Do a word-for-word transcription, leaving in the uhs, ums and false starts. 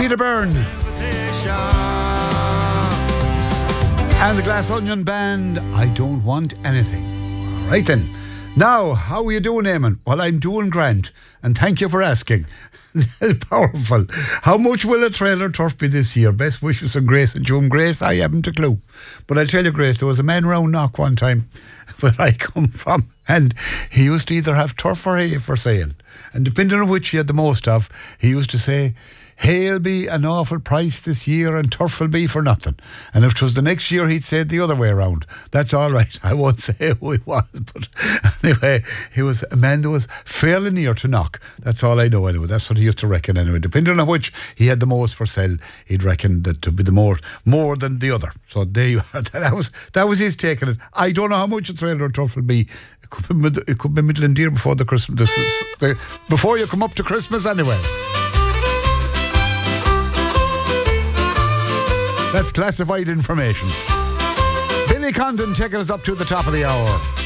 Peter Byrne and the Glass Onion Band, I Don't Want Anything. All right then. Now, how are you doing, Eamon? Well, I'm doing grand, and thank you for asking. Powerful. How much will a trailer turf be this year? Best wishes from Grace and June. Grace, I haven't a clue. But I'll tell you, Grace, there was a man round Knock one time where I come from, and he used to either have turf or hay for sale. And depending on which he had the most of, he used to say, hay'll be an awful price this year and turf will be for nothing. And if it was the next year, he'd say it the other way around. That's all right. I won't say who he was, but anyway, he was a man that was fairly near to Knock. That's all I know anyway. That's what he used to reckon anyway. Depending on which he had the most for sale, he'd reckon that to be the more more than the other. So there you are. That was that was his take on it. I don't know how much a trailer turf will be. It could be, mid- it could be middle and dear before the Christmas. This is the, before you come up to Christmas anyway. That's classified information. Billy Condon taking us up to the top of the hour.